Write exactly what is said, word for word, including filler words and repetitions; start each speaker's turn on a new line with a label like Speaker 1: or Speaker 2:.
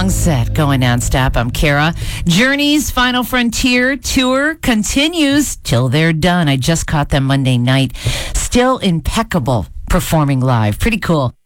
Speaker 1: song set going nonstop. I'm Kara. Journey's Final Frontier tour continues till they're done. I just caught them Monday night. Still impeccable performing live. Pretty cool.